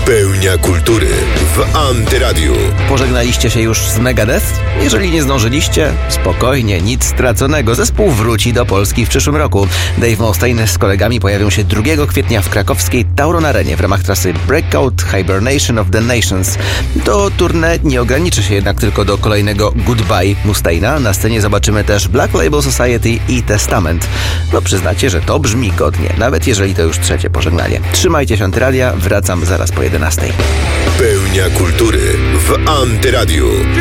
Pełnia kultury w Antyradiu. Pożegnaliście się już z Megadeth? Jeżeli nie zdążyliście, spokojnie, nic straconego. Zespół wróci do Polski w przyszłym roku. Dave Mustaine z kolegami pojawią się 2 kwietnia w krakowskiej Tauron Arenie w ramach trasy Breakout Hibernation of the Nations. To tournée nie ograniczy się jednak tylko do kolejnego Goodbye Mustaine'a. Na scenie zobaczymy też Black Label Society i Testament. No przyznacie, że to brzmi godnie, nawet jeżeli to już 3 pożegnanie. Trzymajcie się Antyradia, wracam zaraz po 11. Pełnia kultury w Antyradiu.